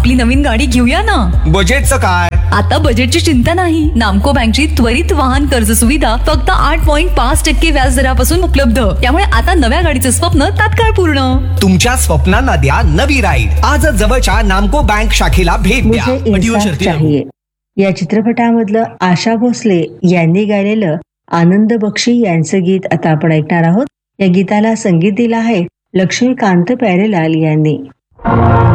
आपली नवीन गाडी घेऊया ना. बजेटचं काय? आता बजेटची चिंता नाही. नामको बँकची त्वरित वाहन कर्ज सुविधा फक्त 8.5% व्याज दरापासून उपलब्ध. त्यामुळे आता नव्या गाडीचं स्वप्न तात्काळ पूर्ण. तुमच्या स्वप्नांना द्या नवी राईड. आजच जवळच्या नामको बँक शाखेला भेट द्या. मुझे इंसाफ चाहिए या चित्रपटामधलं आशा भोसले यांनी गायलेलं आनंद बक्षी यांचं गीत आता आपण ऐकणार आहोत. या गीताला संगीत दिलं आहे लक्ष्मीकांत प्यारेलाल यांनी.